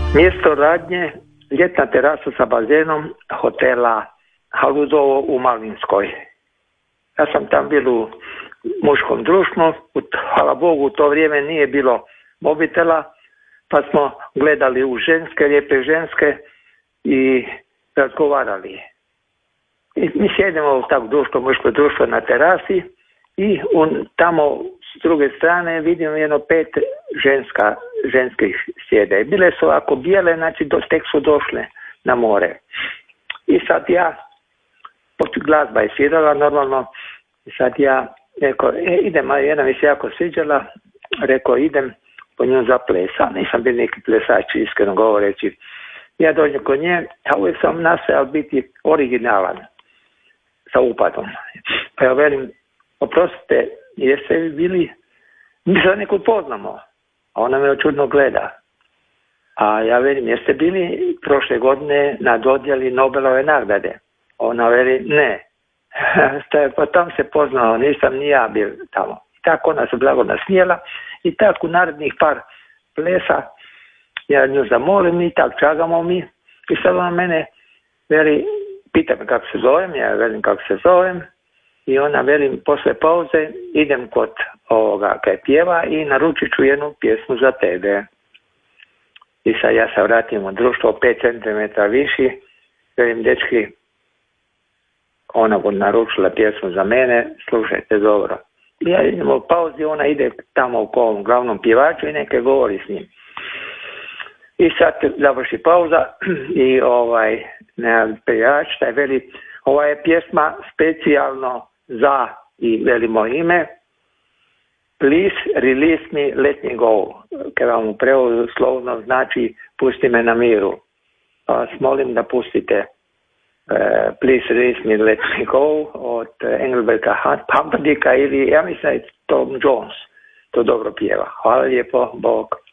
Mjesto radnje, ljetna terasa sa bazenom hotela Haludovo u Malinskoj. Ja sam tam bio u muškom društvu, hvala Bogu u to vrijeme nije bilo mobitela, pa smo gledali u ženske, lijepe ženske i razgovarali. I mi sjedimo u tako društvo, muško društvo na terasi i tamo s druge strane vidimo jedno 5 ženskih sjede. Bile su ovako bijele, znači tek su došle na more. I sad ja, glazba je svirala normalno, i sad ja rekao, idem, jedna mi se jako sviđala, rekao idem po nju za plesa. Nisam bio neki plesač, iskreno govoreći. Ja dođem kod nje, a uvijek sam nastojao biti originalan sa upadom. Pa ja velim, oprostite, jeste vi bili, mi se nekud poznamo, a ona me čudno gleda. A ja velim, jeste bili prošle godine na dodjeli Nobelove nagrade? Ona veli, ne. Pa tam se poznao, nisam ni ja bio tamo. I tako ona se blago nasmijela i tako u narednih par plesa ja nju zamolim i tako čagamo mi. I sad ona mene veli, pita me kako se zovem, ja velim kako se zovem. I ona velim, posle pauze idem kod ovoga kaj pjeva i naručit ću jednu pjesmu za tebe. I sad ja se vratim u društvo 5 cm viši, velim, dečki, ona bude naručila pjesmu za mene, slušajte dobro. I ja idem u pauzi, ona ide tamo u ovom glavnom pjevaču i neke govori s njim. I sad završi pauza i pjevač taj veli, ova je pjesma specijalno za, i veli moje ime, please release me, let me go. Kada vam u prevodu slovno znači pusti me na miru. Pa vas molim da pustite please release me, let me go od Engelberta Humperdincka ili ja mislim da je Tom Jones to dobro pjeva. Hvala lijepo, Bog.